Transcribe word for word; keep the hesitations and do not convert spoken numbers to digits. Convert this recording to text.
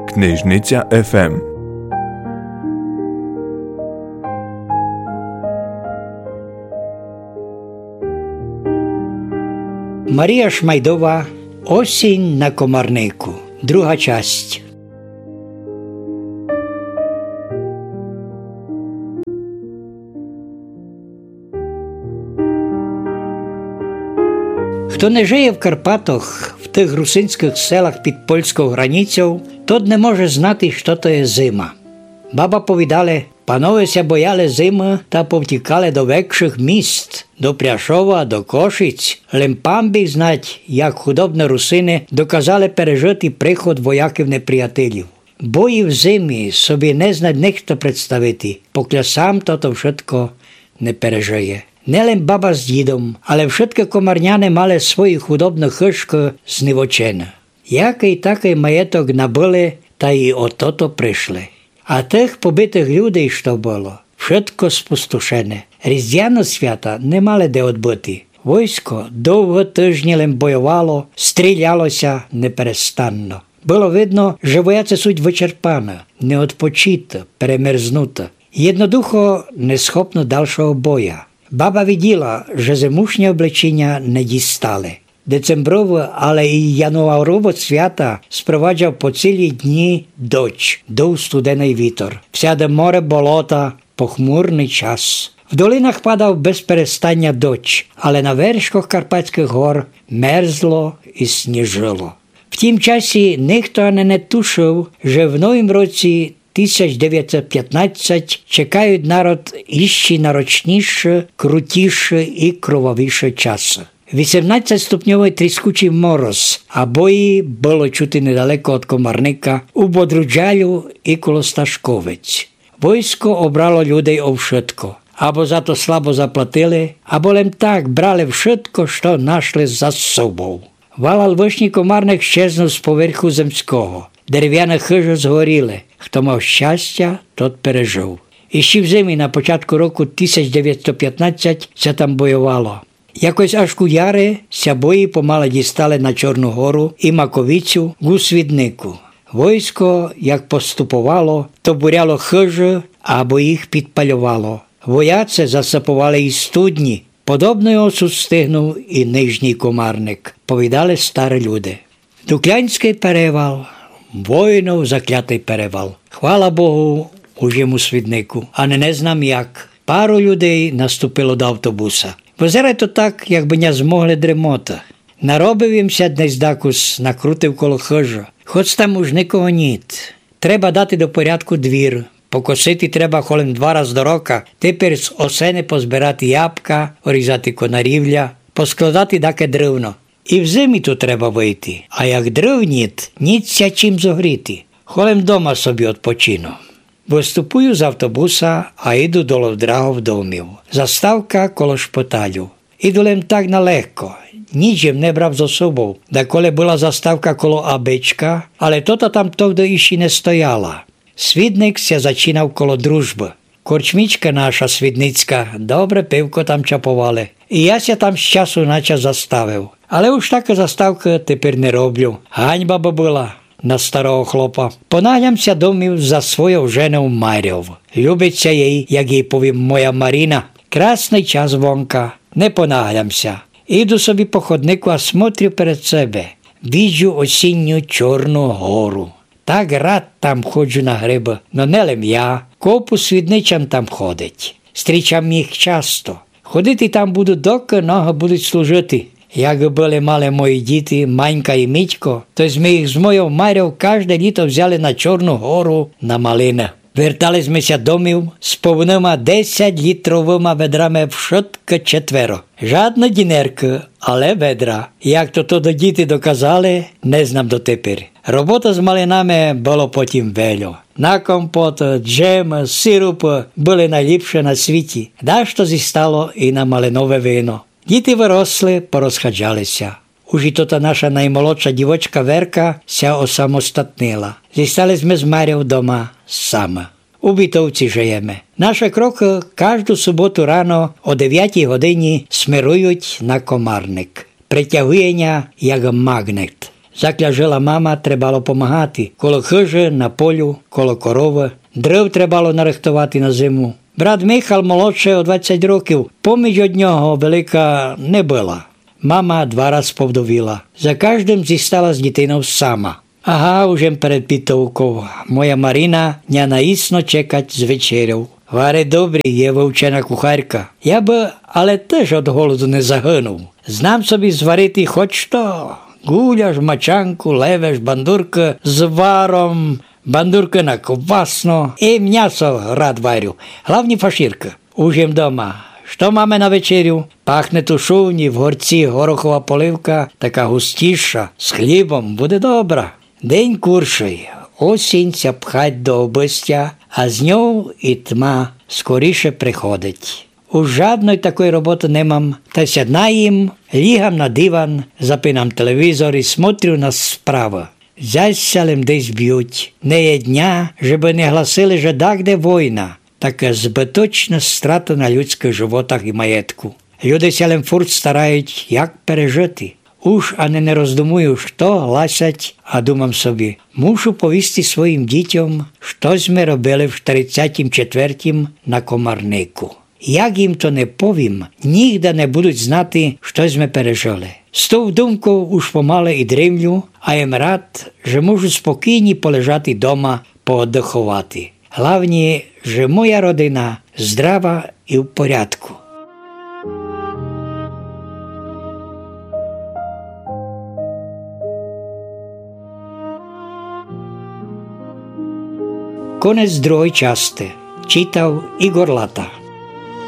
Книжниця еф ем. Марія Шмайдова «Осінь на Комарнику». Друга часть. Хто не жиє в Карпатах, в тих русинських селах під польською границею, тот не може знати, що то є зима. Баба повідали, панове ся бояли зими та повтікали до векших міст, до Пряшова, до Кошиць. Лемпам біг знать, як худобні русини доказали пережити приход вояків-неприятелів. Бої в зимі собі не знать ніхто представити, поки сам то všetko не пережиє. Не лем баба з дідом, але všetky комарняни мали свої худобні хишки знівочені. Який такий маєток набили, та й ото-то прийшли. А тих побитих людей, що було, všetko спустошене. Різдвяно свята не мали де відбути. Войсько довго тижні лем боювало, стрілялося неперестанно. Було видно, що вояці суть вичерпана, неодпочита, перемерзнута. Єднодухо не схопно дальшого боя. Баба виділа, що зимушні облечення не дістали. Децемброве, але і януарове свята спроваджав по цілі дні дощ, дув студений вітер. Всяде море болота, похмурний час. В долинах падав без перестання дощ, але на вершках Карпатських гор мерзло і сніжило. В тім часі ніхто не тушив, що в новім році тисяча дев'ятсот п'ятнадцять чекають народ іще нарочніше, крутіше і кровавіше часи. вісімнадцятиступньовий тріскучий мороз, а бої було чути недалеко від Комарника, у Бодруджалю і коло Сташковець. Войсько обрало людей овшитко. Або за то слабо заплатили, або лем так брали вшитко, що нашли за собою. Валал вишній Комарник щезнув з поверху земського. Дерев'яні хижі згоріли. Хто мав щастя, тот пережив. І ще в зимі на початку року тисяча дев'ятсот п'ятнадцять ся там боювало. Якось аж у яри ся бої помало дістали на Чорну гору і Маковицю у Свіднику. Войсько, як поступувало, то буряло хижі, або їх підпалювало. Вояці засипували і студні. Подобний осуд стигнув і Нижній Комарник, повідали старі люди. Дуклянський перевал, воїнов заклятий перевал. Хвала Богу, у жому Свіднику, а не не знам як. Пару людей наступило до автобуса. Возирай то так, якби не змогли дремота. Наробив їмся десь дакус, накрутив коло хижа. Хоч там уж нікого ніт. Треба дати до порядку двір. Покосити треба холем два раз до рока. Тепер з осени позбирати ябка, орізати конарівля, поскладати даке древно. І в зимі тут треба вийти. А як дров ніт, ніться чим зогріти. Холем дома собі відпочину. Виступую з автобуса, а йду до Ловдрагов домів. Заставка коло шпиталю. Іду лем так налегко. Нічим не брав з собою. Деколи була заставка коло Абичка, але то-то там тогда іще не стояла. Свідник ся зачинав коло Дружби. Корчмічка наша свідницька, добре пивко там чапували. І я ся там з часу наче заставив. Але уж таке заставки тепер не роблю. Ганьба би була на старого хлопа. Понаглямся домів за свою жену Марів. Любиться їй, як їй повім моя Маріна. Красний час вонка, не понаглямся. Іду собі по ходнику, а смотрю перед себе. Віджу осінню Чорну гору. Так рад там ходжу на гриби, но не лем я. Копу свідничам там ходить. Стрічам їх часто. Ходити там буду, доки ноги будуть служити. Як були мали мої діти, Манька і Мітько, то ми їх з моєю Мар'єю кожне літо взяли на Чорну гору на малини. Вертались ми ся домів з повними десятилітровими ведрами všetko четверо. Жадна дінерка, але ведра. Як то то до діти доказали, не знам дотепер. Робота з малинами було потім велю. На компот, джем, сироп були найліпші на світі. Дещо зістало і на малинове вино. Діти виросли, порозхаджалися. Уже то та наша наймолодша дівочка Верка ся осамостатнила. Зістались ми з Мар'єю вдома саме. У Бітовці живемо. Наші кроки кожну суботу рано о дев'ятій годині смирують на Комарник. Притягуєння як магнет. Закля жила мама, требало помагати. Коло хижі, на полю, коло корови. Дров требало нарихтувати на зиму. Брат Михал молодший о двадцять років. Поміч од нього велика не була. Мама два раз повдовіла. За кожним зістала з дитиною сама. Ага, уже перед пітовкою. Моя Марина не наїсно чекать з вечерю. Варе добрі, є вивчена кухарка. Я би, але теж від голоду не загинув. Знам собі зварити хоч що. Гуляш, мачанку, левеш, бандурка з варом, бандурка на ковбасно і м'ясо рад варю. Главні фашірка. Ужим дома. Що máme на вечерю? Пахне тушовні, в горці горохова поливка, така густіша, з хлібом, буде добра. День курший, осінь ся пхать до обистя, а з нього і тьма скоріше приходить. У жадної такої роботи не мам, та сяднаєм, лігам на диван, запинам телевізор і смотрю на справи. Зясялем десь б'ють. Не є дня, щоб не гласили, що так де війна. Така збиточна страта на людських животах і маєтку. Люди сялем фурт старають, як пережити. Уж ани не роздумую, що гласять, а думам собі, мушу повісти своїм дітям, щось ми робили в тридцятім четвертім на Комарнику. Як їм то не повім, нігде не будуть знати, щось ми пережили. З тою думкою уж помале і дрімлю, а їм рад, що можу спокійні полежати дома, пооддихувати. Главні, що моя родина здрава і в порядку. Конець другої частини. Читав Ігор Лата.